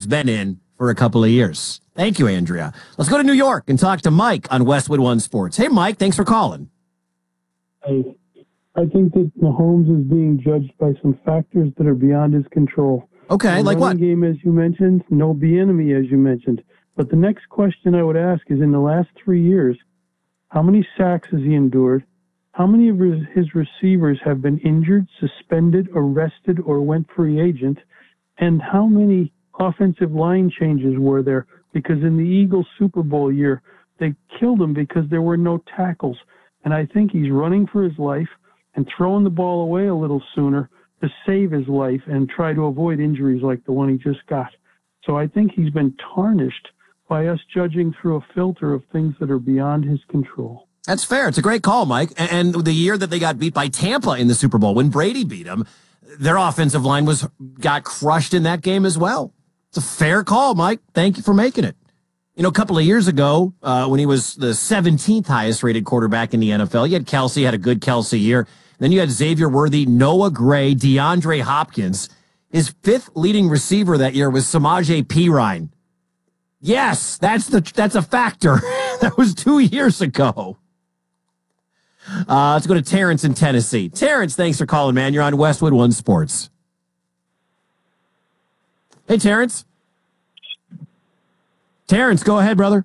been in for a couple of years. Thank you, Andrea. Let's go to New York and talk to Mike on Westwood One Sports. Hey, Mike, thanks for calling. Hey, I think that Mahomes is being judged by some factors that are beyond his control. Okay, like what? Game, as you mentioned, no enemy, as you mentioned. But the next question I would ask is, in the last 3 years, how many sacks has he endured? How many of his receivers have been injured, suspended, arrested, or went free agent? And how many offensive line changes were there? Because in the Eagles Super Bowl year, they killed him because there were no tackles. And I think he's running for his life and throwing the ball away a little sooner to save his life and try to avoid injuries like the one he just got. So I think he's been tarnished by us judging through a filter of things that are beyond his control. That's fair. It's a great call, Mike. And the year that they got beat by Tampa in the Super Bowl, when Brady beat them, their offensive line got crushed in that game as well. It's a fair call, Mike. Thank you for making it. You know, a couple of years ago, when he was the 17th highest rated quarterback in the NFL, you had Kelsey, had a good Kelsey year. Then you had Xavier Worthy, Noah Gray, DeAndre Hopkins. His fifth leading receiver that year was Samaje Perine. Yes, that's a factor. That was 2 years ago. Let's go to Terrence in Tennessee. Terrence, thanks for calling, man. You're on Westwood One Sports. Hey, Terrence. Terrence, go ahead, brother.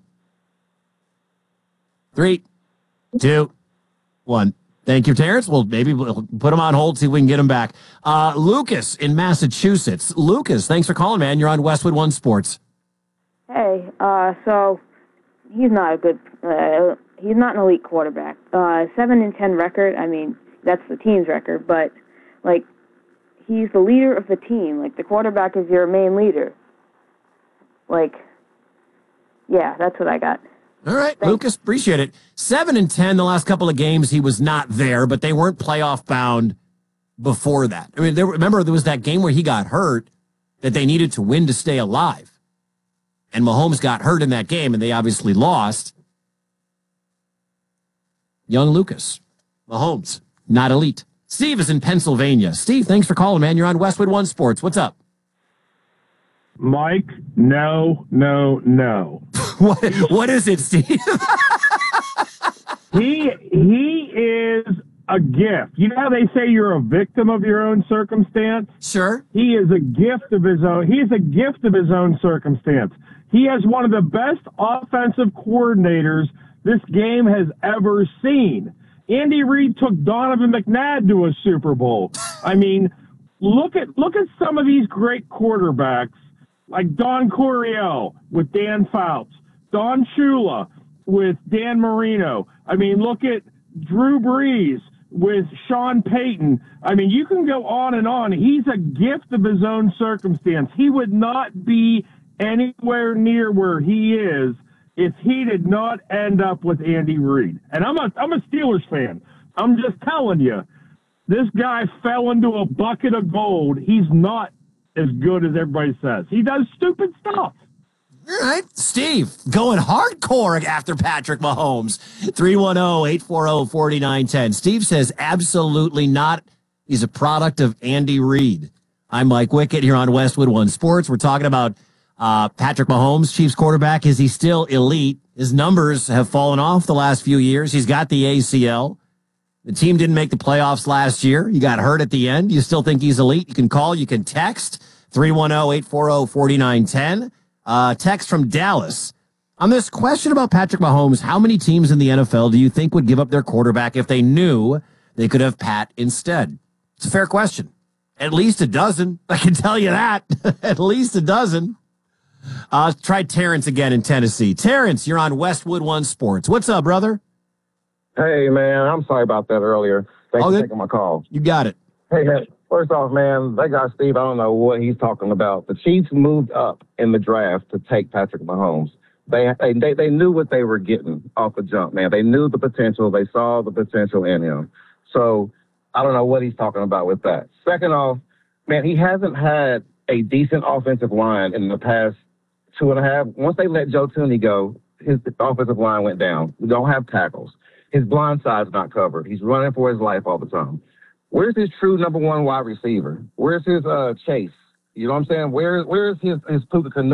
3, 2, 1. Thank you, Terrence. Well, maybe we'll put him on hold, see if we can get him back. Lucas in Massachusetts. Lucas, thanks for calling, man. You're on Westwood One Sports. Hey, so he's not a good, he's not an elite quarterback. 7-10 record, I mean, that's the team's record, but, like, he's the leader of the team. Like, the quarterback is your main leader. Like, yeah, that's what I got. All right, Thanks. Lucas, appreciate it. 7-10 the last couple of games, he was not there, but they weren't playoff bound before that. I mean, remember there was that game where he got hurt that they needed to win to stay alive. And Mahomes got hurt in that game, and they obviously lost. Young Lucas. Mahomes, not elite. Steve is in Pennsylvania. Steve, thanks for calling, man. You're on Westwood One Sports. What's up? Mike, no. What is it, Steve? He is a gift. You know how they say you're a victim of your own circumstance? Sure. He is a gift of his own. He's a gift of his own circumstance. He has one of the best offensive coordinators this game has ever seen. Andy Reid took Donovan McNabb to a Super Bowl. I mean, look at some of these great quarterbacks, like Don Coryell with Dan Fouts, Don Shula with Dan Marino. I mean, look at Drew Brees with Sean Payton. I mean, you can go on and on. He's a gift of his own circumstance. He would not be anywhere near where he is if he did not end up with Andy Reid. And I'm a Steelers fan. I'm just telling you, this guy fell into a bucket of gold. He's not as good as everybody says. He does stupid stuff. All right, Steve, going hardcore after Patrick Mahomes. 310-840-4910. Steve says absolutely not. He's a product of Andy Reid. I'm Mike Wickett here on Westwood One Sports. We're talking about Patrick Mahomes, Chiefs quarterback. Is he still elite? His numbers have fallen off the last few years. He's got the ACL. The team didn't make the playoffs last year. He got hurt at the end. You still think he's elite? You can call. You can text. 310-840-4910. Text from Dallas. On this question about Patrick Mahomes, how many teams in the NFL do you think would give up their quarterback if they knew they could have Pat instead? It's a fair question. At least a dozen. I can tell you that. At least a dozen. Try Terrence again in Tennessee. Terrence, you're on Westwood One Sports. What's up, brother? Hey, man, I'm sorry about that earlier. Thanks for taking my call. You got it. Hey, first off, man, that guy Steve, I don't know what he's talking about. The Chiefs moved up in the draft to take Patrick Mahomes. They knew what they were getting off the jump, man. They knew the potential. They saw the potential in him. So I don't know what he's talking about with that. Second off, man, he hasn't had a decent offensive line in the past 2.5. Once they let Joe Tooney go, his offensive line went down. We don't have tackles. His blind side's not covered. He's running for his life all the time. Where's his true number one wide receiver? Where's his Chase? You know what I'm saying? Where's his Puka